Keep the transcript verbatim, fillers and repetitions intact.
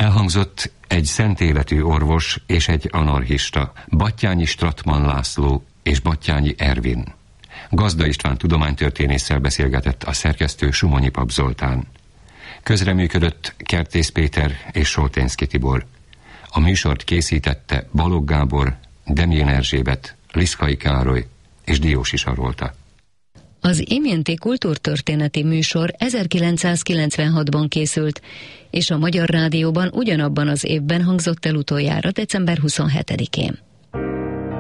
Elhangzott egy szentéletű orvos és egy anarchista, Batthyány Stratman László és Batthyány Ervin. Gazda István tudománytörténésszel beszélgetett a szerkesztő Sumonyi Pap Zoltán. Közreműködött Kertész Péter és Solténszky Tibor. A műsort készítette Balogh Gábor, Demjén Erzsébet, Liszkai Károly és Diósi Sarolta. Az iménti kultúrtörténeti műsor ezerkilencszázkilencvenhatban készült, és a Magyar Rádióban ugyanabban az évben hangzott el utoljára, december huszonhetedikén.